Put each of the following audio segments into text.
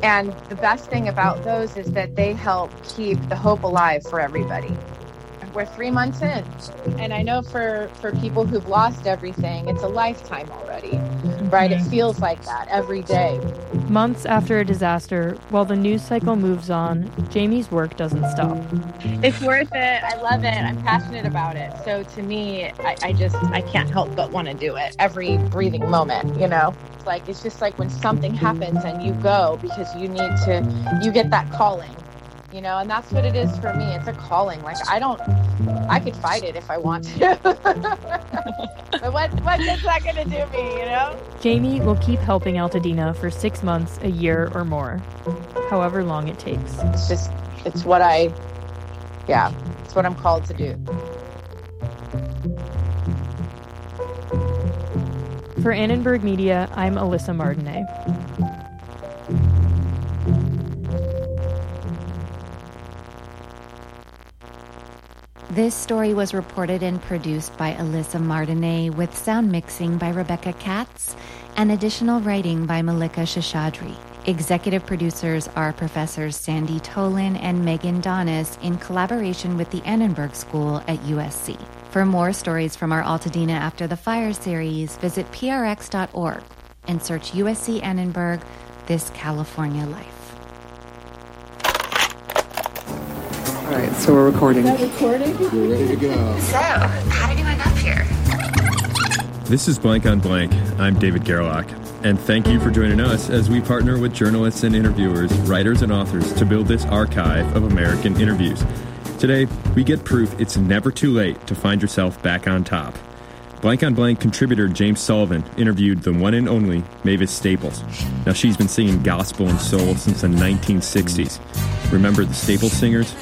And the best thing about those is that they help keep the hope alive for everybody. We're 3 months in, and I know for people who've lost everything, it's a lifetime already, right? It feels like that every day. Months after a disaster, while the news cycle moves on, Jamie's work doesn't stop. It's worth it. I love it. I'm passionate about it. So to me, I can't help but want to do it every breathing moment, you know? It's just like when something happens and you go because you get that calling. You know, and that's what it is for me. It's a calling. I could fight it if I want to. But what good's that going to do me, you know? Jamie will keep helping Altadena for 6 months, a year, or more. However long it takes. It's what I'm called to do. For Annenberg Media, I'm Alyssa Martinet. This story was reported and produced by Alyssa Martinet with sound mixing by Rebecca Katz and additional writing by Malika Shashadri. Executive producers are Professors Sandy Tolan and Megan Donis in collaboration with the Annenberg School at USC. For more stories from our Altadena After the Fire series, visit prx.org and search USC Annenberg, This California Life. All right, so we're recording. Is that recording? We're ready to go. So, how did you end up here? This is Blank on Blank. I'm David Gerlach. And thank you for joining us as we partner with journalists and interviewers, writers and authors to build this archive of American interviews. Today, we get proof it's never too late to find yourself back on top. Blank on Blank contributor James Sullivan interviewed the one and only Mavis Staples. Now, she's been singing gospel and soul since the 1960s. Remember the Staples singers?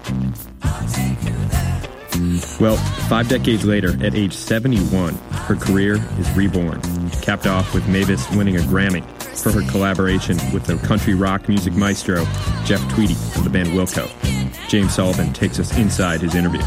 Well, 5 decades later, at age 71, her career is reborn, capped off with Mavis winning a Grammy for her collaboration with the country rock music maestro Jeff Tweedy of the band Wilco. James Sullivan takes us inside his interview.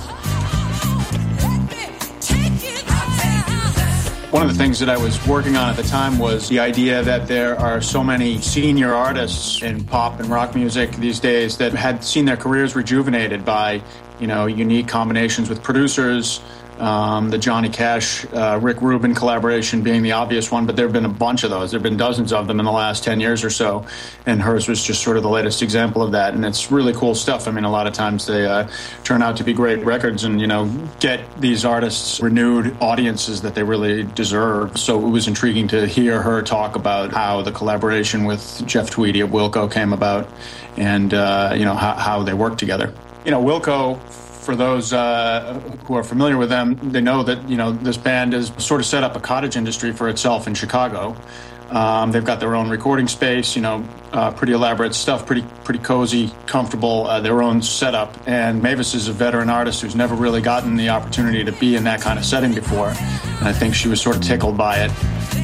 One of the things that I was working on at the time was the idea that there are so many senior artists in pop and rock music these days that had seen their careers rejuvenated by, unique combinations with producers. The Johnny Cash, Rick Rubin collaboration being the obvious one, but there have been a bunch of those. There have been dozens of them in the last 10 years or so, and hers was just sort of the latest example of that, and it's really cool stuff. I mean, a lot of times they turn out to be great records and, get these artists renewed audiences that they really deserve. So it was intriguing to hear her talk about how the collaboration with Jeff Tweedy of Wilco came about and, how they worked together. Wilco, for those who are familiar with them, they know that, this band has sort of set up a cottage industry for itself in Chicago. They've got their own recording space, pretty elaborate stuff, pretty cozy, comfortable, their own setup. And Mavis is a veteran artist who's never really gotten the opportunity to be in that kind of setting before. And I think she was sort of tickled by it.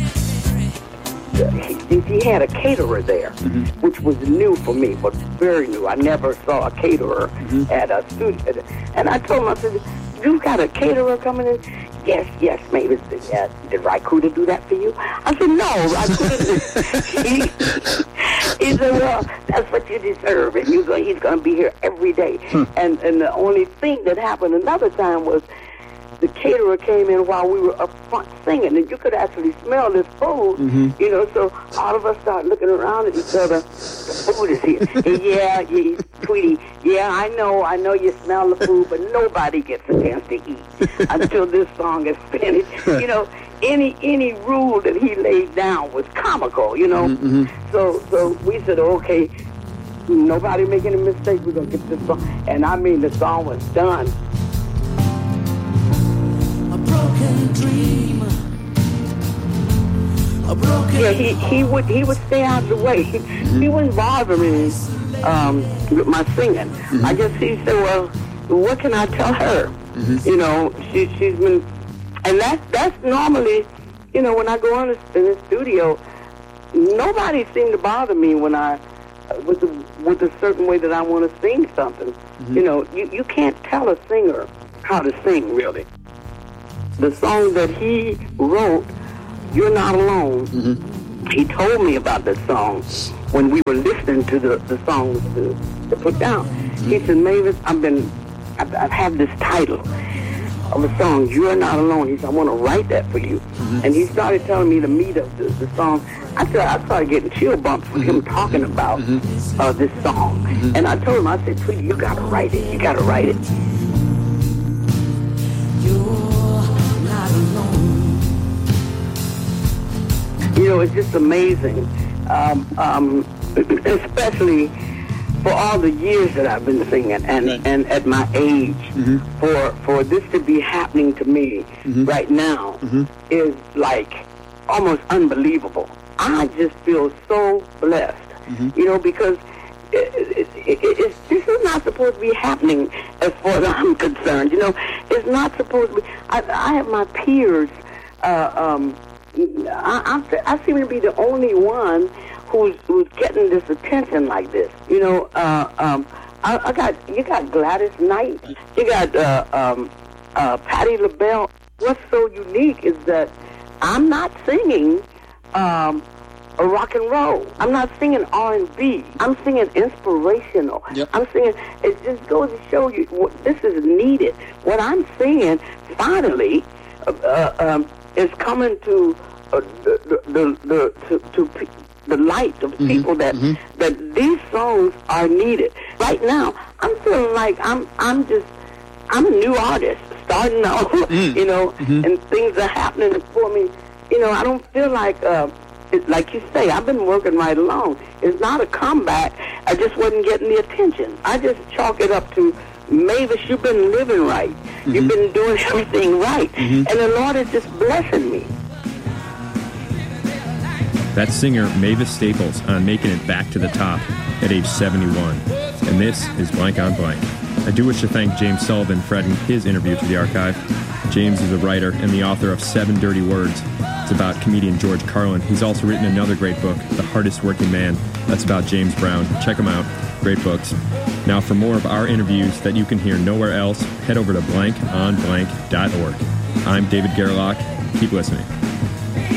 He had a caterer there, which was new for me, but very new. I never saw a caterer at a studio. And I told him, I said, you got a caterer coming in? Yes, maybe. Yes. Did Raikuda do that for you? I said, no, Raikuda didn't. He said, well, that's what you deserve, and he's going to be here every day. And the only thing that happened another time was the caterer came in while we were up front singing, and you could actually smell this food, so all of us started looking around at each other. The food is here. And yeah, Tweety, I know you smell the food, but nobody gets a chance to eat until this song is finished. Any rule that he laid down was comical, So we said, okay, nobody make any mistakes, we're going to get this song. And I mean, the song was done. Dream, yeah, he would stay out of the way. He wouldn't bother me with my singing. I guess he said, well, what can I tell her? She's been, and that's normally, when I go in the studio, nobody seemed to bother me when I with a certain way that I want to sing something. You can't tell a singer how to sing, really. The song that he wrote, You're Not Alone, he told me about the song when we were listening to the songs to put down. He said, Mavis, I've had this title of a song, You're Not Alone. He said, I want to write that for you. And he started telling me the meat of the song. I started getting chill bumps with him talking about this song. And I told him, I said, Tweety, you got to write it. You got to write it. You're not alone. You know, it's just amazing, especially for all the years that I've been singing, and at my age, for this to be happening to me right now is like almost unbelievable. I just feel so blessed, you know, because this is not supposed to be happening as far as I'm concerned. You know, it's not supposed to be. I have my peers. I seem to be the only one who's getting this attention like this. You know, you got Gladys Knight, you got Patti LaBelle. What's so unique is that I'm not singing a rock and roll. I'm not singing R&B. I'm singing inspirational. Yep. I'm singing. It just goes to show you this is needed. What I'm singing finally is coming to the light of people that these songs are needed. Right now, I'm feeling like I'm a new artist starting out, you know, and things are happening for me. You know, I don't feel like, like you say, I've been working right along. It's not a comeback. I just wasn't getting the attention. I just chalk it up to, Mavis, you've been living right. You've been doing everything right. And the Lord is just blessing me. That's singer Mavis Staples on making it back to the top at age 71. And this is Blank on Blank. I do wish to thank James Sullivan for adding his interview to the archive. James is a writer and the author of 7 Dirty Words. It's about comedian George Carlin. He's also written another great book, The Hardest Working Man. That's about James Brown. Check him out. Great books. Now for more of our interviews that you can hear nowhere else, head over to blankonblank.org. I'm David Gerlach. Keep listening.